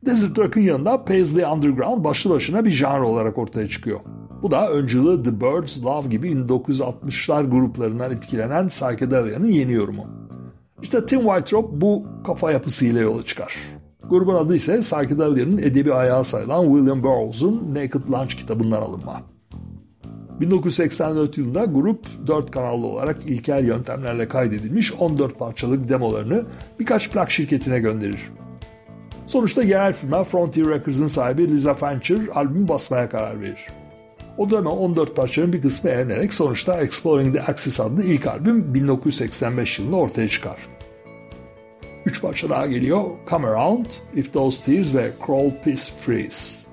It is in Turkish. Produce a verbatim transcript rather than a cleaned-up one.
Desert Rock'ın yanında Paisley Underground başlı başına bir janr olarak ortaya çıkıyor. Bu da öncülü The Byrds, Love gibi bin dokuz yüz altmışlar gruplarından etkilenen Psychedelia'nın yeni yorumu. İşte Tim White Rope bu kafa yapısıyla yola çıkar. Grubun adı ise Psychedelia'nın edebi ayağı sayılan William Burroughs'un Naked Lunch kitabından alınma. bin dokuz yüz seksen dört yılında grup dört kanallı olarak ilkel yöntemlerle kaydedilmiş on dört parçalık demolarını birkaç plak şirketine gönderir. Sonuçta yerel firma Frontier Records'ın sahibi Lisa Fancher albümü basmaya karar verir. O dönem on dört parçanın bir kısmı eğlenerek sonuçta Exploring the Axis adlı ilk albüm bin dokuz yüz seksen beş yılında ortaya çıkar. Üç parça daha geliyor: Come Around, If Those Tears ve Crawl Peace Freeze.